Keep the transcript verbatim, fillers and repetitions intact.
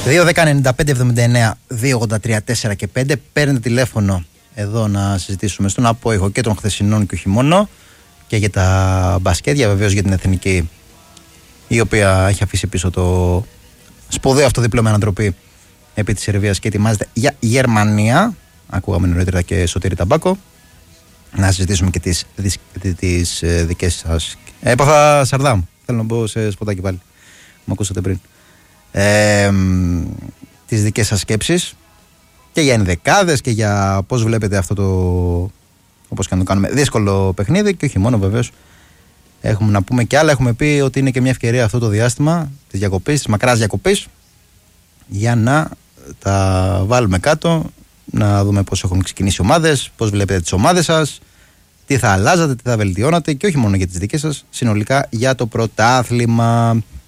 δύο δέκα ενενήντα πέντε εβδομήντα εννέα δύο ογδόντα τρία τέσσερα και πέντε. Παίρνετε τηλέφωνο εδώ να συζητήσουμε στον απόϊχο και των χθεσινών και όχι μόνο, και για τα μπασκέτια, βεβαίως για την εθνική, η οποία έχει αφήσει πίσω το σπουδαίο αυτό διπλό με ανατροπή επί της Σερβίας και ετοιμάζεται για Γερμανία. Ακούγαμε νωρίτερα και Σωτήρη Ταμπάκο. Να συζητήσουμε και τις, τις, τις δικές σας. Έπαθα Σαρδάμ. Θέλω να μπω σε σποτάκι πάλι. Μου ακούσατε πριν. Ε, τις δικές σας σκέψεις και για ενδεκάδες και για πώς βλέπετε αυτό το, όπως και να το κάνουμε, δύσκολο παιχνίδι, και όχι μόνο βεβαίως. Έχουμε να πούμε και άλλα. Έχουμε πει ότι είναι και μια ευκαιρία αυτό το διάστημα της διακοπής, της μακράς διακοπής, για να τα βάλουμε κάτω, να δούμε πώς έχουν ξεκινήσει οι ομάδες, πώς βλέπετε τις ομάδες σας, τι θα αλλάζατε, τι θα βελτιώνατε, και όχι μόνο για τις δικές σας, συνολικά για το πρωτάθλημα.